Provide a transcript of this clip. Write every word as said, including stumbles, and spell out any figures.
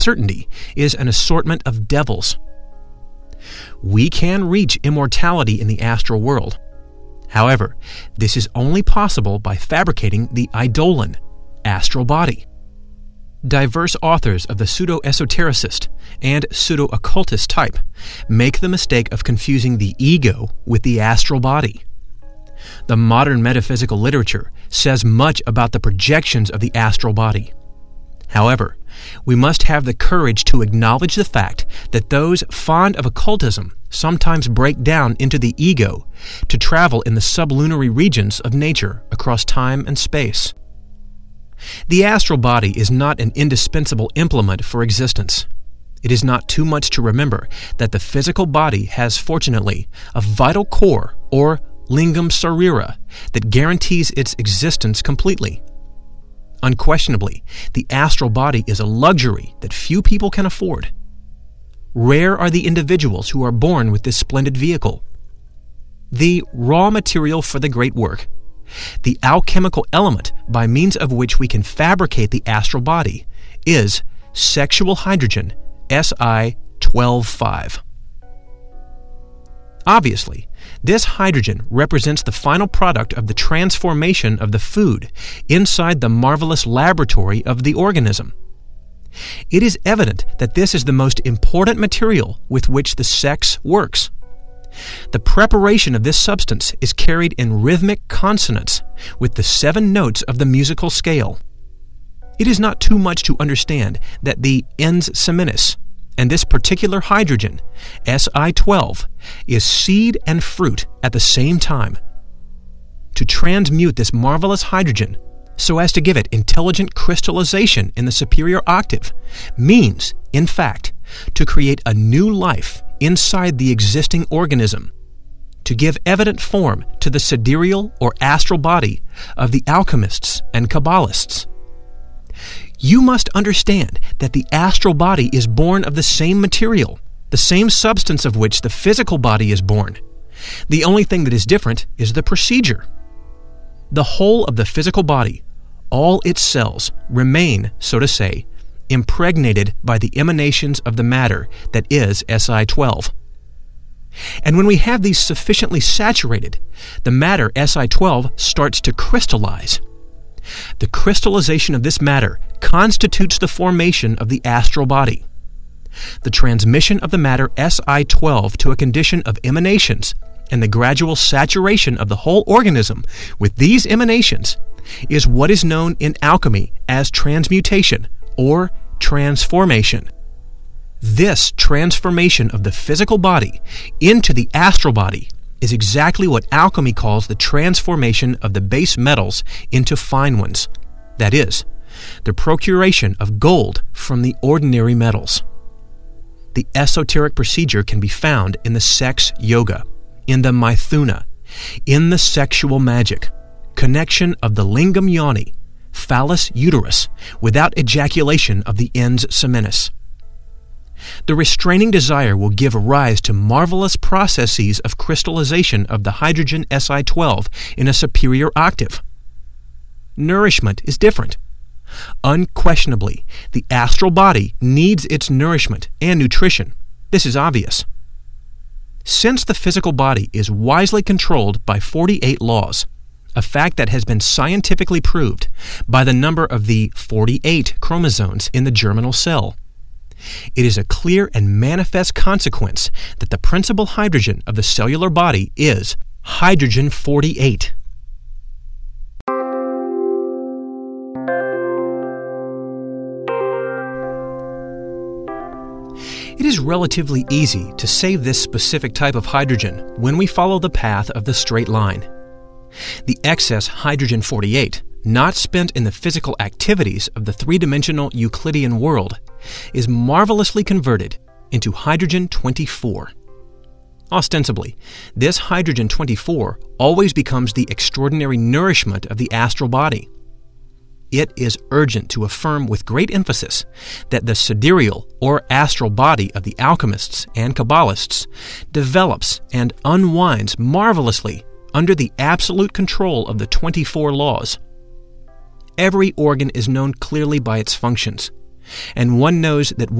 certainty is an assortment of devils. We can reach immortality in the astral world. However, this is only possible by fabricating the eidolon, astral body. Diverse authors of the pseudo-esotericist and pseudo-occultist type make the mistake of confusing the ego with the astral body. The modern metaphysical literature says much about the projections of the astral body. However, we must have the courage to acknowledge the fact that those fond of occultism sometimes break down into the ego to travel in the sublunary regions of nature across time and space. The astral body is not an indispensable implement for existence. It is not too much to remember that the physical body has, fortunately, a vital core, or lingam sarira, that guarantees its existence completely. Unquestionably, the astral body is a luxury that few people can afford. Rare are the individuals who are born with this splendid vehicle. The raw material for the great work, the alchemical element by means of which we can fabricate the astral body, is sexual hydrogen, S I twelve five. Obviously, this hydrogen represents the final product of the transformation of the food inside the marvelous laboratory of the organism. It is evident that this is the most important material with which the sex works. The preparation of this substance is carried in rhythmic consonance with the seven notes of the musical scale. It is not too much to understand that the ens seminis and this particular hydrogen, S I twelve, is seed and fruit at the same time. To transmute this marvelous hydrogen so as to give it intelligent crystallization in the superior octave means, in fact, to create a new life inside the existing organism, to give evident form to the sidereal or astral body of the alchemists and Kabbalists. You must understand that the astral body is born of the same material, the same substance of which the physical body is born. The only thing that is different is the procedure. The whole of the physical body, all its cells, remain, so to say, impregnated by the emanations of the matter that is S I twelve. And when we have these sufficiently saturated, the matter S I twelve starts to crystallize. The crystallization of this matter constitutes the formation of the astral body. The transmission of the matter S I twelve to a condition of emanations and the gradual saturation of the whole organism with these emanations is what is known in alchemy as transmutation or transformation. This transformation of the physical body into the astral body is exactly what alchemy calls the transformation of the base metals into fine ones. That is, the procuration of gold from the ordinary metals. The esoteric procedure can be found in the sex yoga, in the Maithuna, in the sexual magic, connection of the lingam yoni, phallus uterus, without ejaculation of the ens seminis. The restraining desire will give rise to marvelous processes of crystallization of the hydrogen S I twelve in a superior octave. Nourishment is different. Unquestionably, the astral body needs its nourishment and nutrition. This is obvious. Since the physical body is wisely controlled by forty-eight laws, a fact that has been scientifically proved by the number of the forty-eight chromosomes in the germinal cell, it is a clear and manifest consequence that the principal hydrogen of the cellular body is hydrogen forty-eight. It is relatively easy to save this specific type of hydrogen when we follow the path of the straight line. The excess hydrogen forty-eight, not spent in the physical activities of the three-dimensional Euclidean world, is marvelously converted into hydrogen twenty-four. Ostensibly, this hydrogen twenty-four always becomes the extraordinary nourishment of the astral body. It is urgent to affirm with great emphasis that the sidereal or astral body of the alchemists and Kabbalists develops and unwinds marvelously under the absolute control of the twenty-four laws. Every organ is known clearly by its functions. and one knows that